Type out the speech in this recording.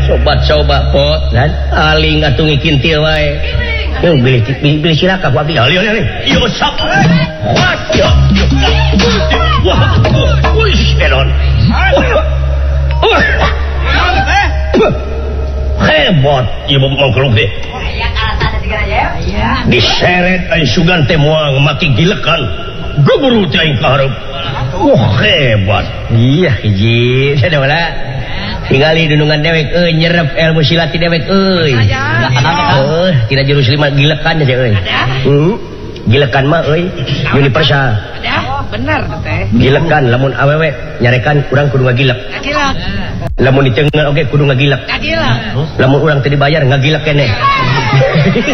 Sobat-sobat pot dan aling atuh ngikintil wae. Yo beli silakan ku abdi. Yo sap. Wah, yo. Wah, wih, Eron. Hebat, ieu mau keluk deh. Aya alasan segala ya. Iya. Diseret ai sugan teh moal maki gilekan. Guburu teh aing kaharep. Wah, hebat. Iya, hiji. Saudara. Tingali dunungan dewek nyerep ilmu silat ti dewek tidak jurus 5 gilekan aja gilekan mah universal Bener teh gilekan lamun awewe nyarekan urang kudu ngagilek lamun ditengen oge kudu ngagilek lamun urang teu dibayar ngagilek keneh